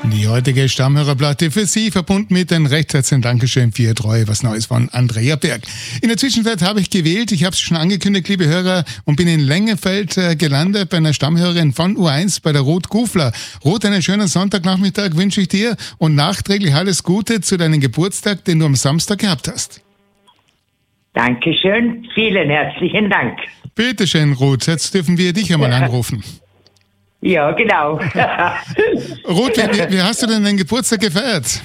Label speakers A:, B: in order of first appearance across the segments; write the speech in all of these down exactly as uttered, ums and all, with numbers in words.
A: Die heutige Stammhörerplatte für Sie, verbunden mit einem recht herzlichen Dankeschön für Ihre Treue, was Neues von Andrea Berg. In der Zwischenzeit habe ich gewählt, ich habe es schon angekündigt, liebe Hörer, und bin in Lengefeld äh, gelandet bei einer Stammhörerin von U eins, bei der Ruth Gufler. Ruth, einen schönen Sonntagnachmittag wünsche ich dir und nachträglich alles Gute zu deinem Geburtstag, den du am Samstag gehabt hast.
B: Dankeschön, vielen herzlichen Dank.
A: Bitteschön, Ruth, jetzt dürfen wir dich einmal anrufen.
B: Ja, genau.
A: Ruth, wie, wie hast du denn deinen Geburtstag gefeiert?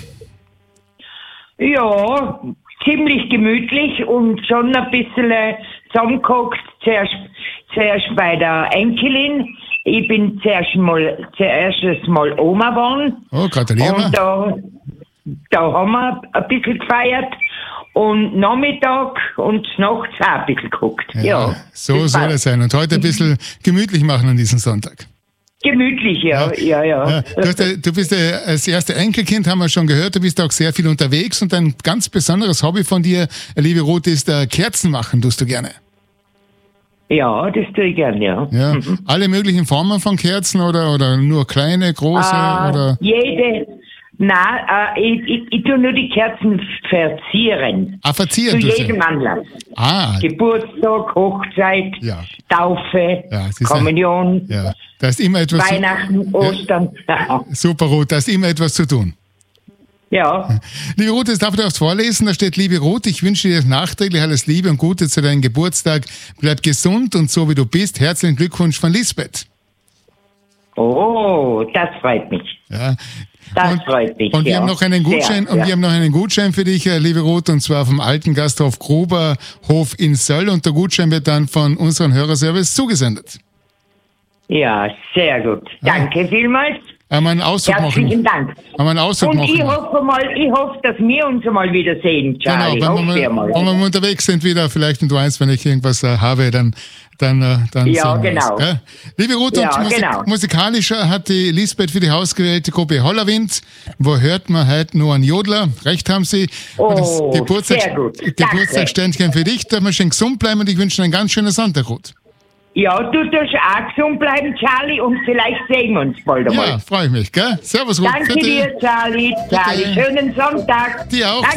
B: Ja, ziemlich gemütlich und schon ein bisschen äh, zusammengeguckt. Zuerst, zuerst bei der Enkelin. Ich bin zuerst mal, zuerst mal Oma geworden.
A: Oh, gratuliere.
B: Und da, da haben wir ein bisschen gefeiert. Und Nachmittag und nachts auch ein bisschen geguckt. Ja,
A: ja so soll es sein. Und heute ein bisschen gemütlich machen an diesem Sonntag.
B: Gemütlich, ja, ja, ja. ja.
A: ja du, hast, du bist ja das erste Enkelkind, haben wir schon gehört. Du bist auch sehr viel unterwegs und ein ganz besonderes Hobby von dir, liebe Ruth, ist äh, Kerzen machen. Tust du gerne?
B: Ja, das tue ich gerne, ja.
A: ja.
B: Mhm.
A: Alle möglichen Formen von Kerzen oder, oder nur kleine, große?
B: Äh,
A: oder?
B: Jede. Nein, äh, ich, ich, ich tue nur die Kerzen verzieren.
A: Ah, verzieren?
B: Zu jedem Anlass.
A: Ah.
B: Geburtstag, Hochzeit,
A: ja.
B: Taufe,
A: ja,
B: Kommunion,
A: ja. Da ist immer etwas
B: Weihnachten,
A: zu,
B: Ostern.
A: Ja. Super, Ruth, da ist immer etwas zu tun.
B: Ja.
A: Liebe Ruth, jetzt darf ich was vorlesen. Da steht, liebe Ruth, ich wünsche dir nachträglich alles Liebe und Gute zu deinem Geburtstag. Bleib gesund und so wie du bist. Herzlichen Glückwunsch von Lisbeth.
B: Oh, das freut mich.
A: Ja.
B: Das
A: und,
B: freut mich.
A: Und wir
B: ja.
A: haben noch einen Gutschein,
B: Sehr,
A: und
B: ja.
A: wir haben noch einen Gutschein für dich, liebe Ruth, und zwar vom alten Gasthof Gruberhof in Söll, und der Gutschein wird dann von unserem Hörerservice zugesendet.
B: Ja, sehr gut.
A: Ja.
B: Danke vielmals.
A: Haben wir einen Ausdruck
B: Herzlichen
A: machen.
B: Dank.
A: Haben wir einen Ausdruck
B: und
A: machen.
B: ich hoffe mal, ich hoffe, dass wir uns mal wiedersehen, Charlie.
A: Genau, wenn wir, mal, wenn wir mal unterwegs sind wieder, vielleicht und du eins, wenn ich irgendwas äh, habe, dann dann, äh, dann
B: ja,
A: sehen wir
B: genau.
A: es, ja? Liebe Ruth,
B: ja,
A: und Musik,
B: genau.
A: musikalisch hat die Lisbeth für die ausgewählte Gruppe Hollerwind. Wo hört man halt nur einen Jodler? Recht haben Sie.
B: Oh,
A: und das Geburtstag,
B: sehr gut.
A: Geburtstagsständchen für dich. Darf man schön gesund bleiben, und ich wünsche einen ganz schönen Sonntag, Ruth.
B: Ja, du darfst auch gesund bleiben, Charlie, und vielleicht sehen wir uns bald einmal.
A: Ja, freue ich mich, gell? Servus, Ruth.
B: Danke
A: Bitte.
B: dir, Charlie. Charlie,
A: Bitte.
B: schönen Sonntag.
A: Dir auch.
B: Danke.